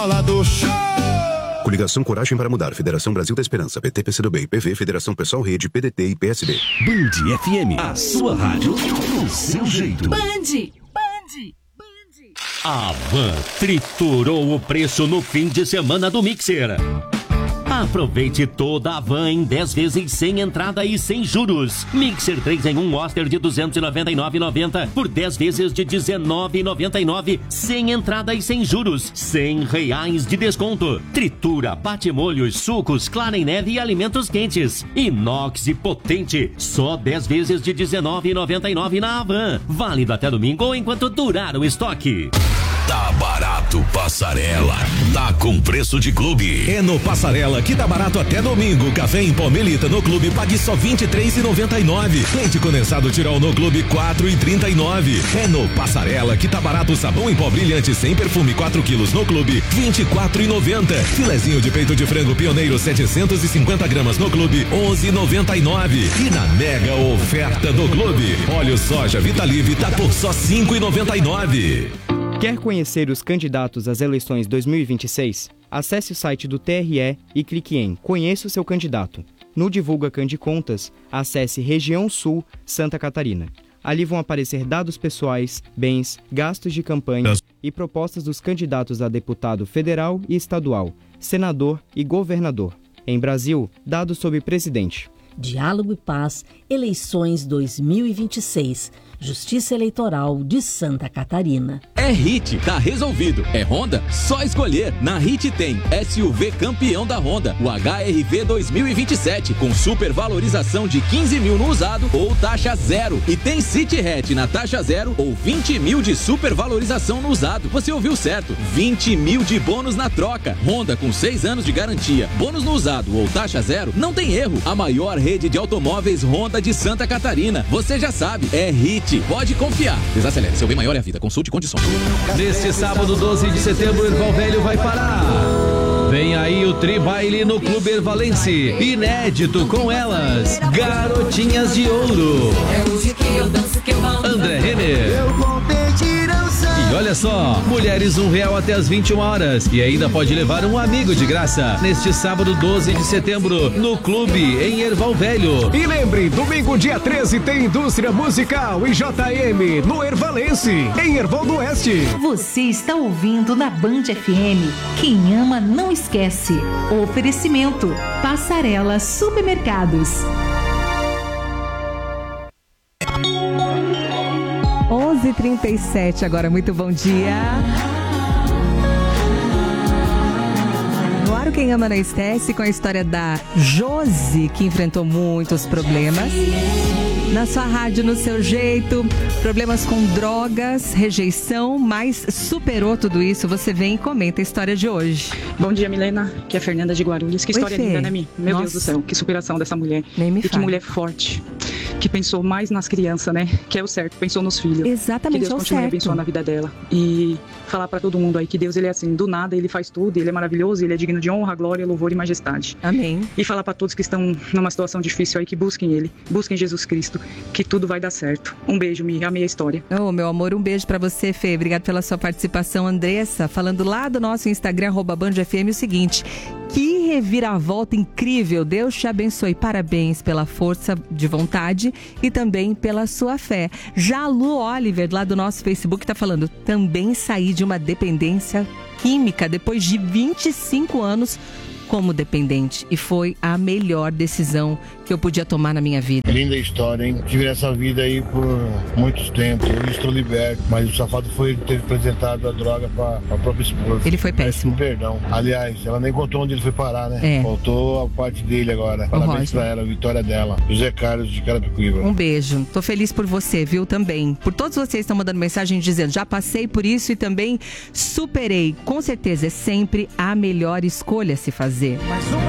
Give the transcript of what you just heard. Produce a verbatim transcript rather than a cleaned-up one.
Fala do show! Coligação Coragem para Mudar, Federação Brasil da Esperança, P T, P C do B, P V, Federação Pessoal Rede, P D T e P S B. Band F M, a sua rádio do seu jeito. Band, Band, Band. A Van triturou o preço no fim de semana do Mixer. Aproveite toda a Van em dez vezes sem entrada e sem juros. Mixer três em um Oster de duzentos e noventa e nove reais e noventa centavos por dez vezes de dezenove reais e noventa e nove centavos, sem entrada e sem juros. cem reais de desconto. Tritura, bate-molhos, sucos, clara em neve e alimentos quentes. Inox e potente. Só dez vezes de dezenove reais e noventa e nove centavos na Van. Válido até domingo ou enquanto durar o estoque. Tá barato, Passarela. Tá com preço de clube. É no Passarela que tá barato até domingo. Café em pó Melita no clube pague só vinte e três reais e noventa e nove centavos. Leite condensado Tirol no clube quatro reais e trinta e nove centavos. É no Passarela que tá barato sabão em pó brilhante sem perfume quatro quilos no clube vinte e quatro reais e noventa centavos. Filezinho de peito de frango Pioneiro setecentos e cinquenta gramas no clube onze reais e noventa e nove centavos. E na mega oferta do clube, óleo soja Vitalive tá por só cinco reais e noventa e nove centavos. Quer conhecer os candidatos às eleições dois mil e vinte e seis? Acesse o site do T R E e clique em Conheça o seu candidato. No Divulga Candicontas, acesse Região Sul, Santa Catarina. Ali vão aparecer dados pessoais, bens, gastos de campanha e propostas dos candidatos a deputado federal e estadual, senador e governador. Em Brasil, dados sobre presidente. Diálogo e Paz, eleições dois mil e vinte e seis. Justiça Eleitoral de Santa Catarina. É Hit, tá resolvido. É Honda? Só escolher. Na Hit tem S U V campeão da Honda, o H R V dois mil e vinte e sete, com supervalorização de quinze mil no usado ou taxa zero. E tem City Hatch na taxa zero ou vinte mil de supervalorização no usado. Você ouviu certo, vinte mil de bônus na troca. Honda com seis anos de garantia, bônus no usado ou taxa zero, não tem erro. A maior rede de automóveis Honda de Santa Catarina. Você já sabe, é Hit. Pode confiar. Desacelere, seu bem maior é a vida. Consulte condições. Neste sábado, doze de setembro, o Erval Velho vai parar. Vem aí o Tri-Baile no Clube Ervalense. Inédito com elas, Garotinhas de Ouro. É hoje que eu danço, que eu amo. André Renner. Eu competir, eu sei. E olha só, mulheres um real até as vinte e uma horas. E ainda pode levar um amigo de graça. Neste sábado, doze de setembro, no Clube, em Erval Velho. E lembre, domingo, dia treze, tem Indústria Musical e J M no Ervalense, em Erval do Oeste. Você está ouvindo na Band F M. Quem ama não esquece. Oferecimento Passarela Supermercados. onze e trinta e sete agora, muito bom dia. No ar, Quem Ama Não Esquece, com a história da Josi, que enfrentou muitos problemas. Na sua rádio, no seu jeito, problemas com drogas, rejeição, mas superou tudo isso. Você vem e comenta a história de hoje. Bom dia, Milena, que é a Fernanda de Guarulhos. Que história Oi, linda, né, Mi? Meu Nossa. Deus do céu, que superação dessa mulher. Nem me E que fale. mulher forte, que pensou mais nas crianças, né? Que é o certo, pensou nos filhos. Exatamente, que Deus é o continue certo. abençoando a vida dela. E falar pra todo mundo aí que Deus, ele é assim, do nada, ele faz tudo, ele é maravilhoso, ele é digno de honra, glória, louvor e majestade. Amém. E falar pra todos que estão numa situação difícil aí, que busquem ele, busquem Jesus Cristo, que tudo vai dar certo. Um beijo, Mi, amei a história. Oh, meu amor, um beijo pra você, Fê. Obrigado pela sua participação, Andressa. Falando lá do nosso Instagram, arroba Band F M, o seguinte: que reviravolta incrível. Deus te abençoe. Parabéns pela força de vontade e também pela sua fé. Já a Lu Oliver, lá do nosso Facebook, tá falando: também saí de uma dependência química depois de vinte e cinco anos como dependente, e foi a melhor decisão que eu podia tomar na minha vida. Linda história, hein? Tive nessa vida aí por muitos tempos. Eu estou liberto, mas o safado foi ter apresentado a droga para a própria esposa. Ele foi péssimo. Perdão. Aliás, ela nem contou onde ele foi parar, né? É. Faltou a parte dele agora. Parabéns pra ela, a vitória dela. José Carlos de Carapicuíba. Um beijo. Tô feliz por você, viu, também. Por todos vocês que estão mandando mensagem dizendo: já passei por isso e também superei. Com certeza é sempre a melhor escolha a se fazer. Mais uma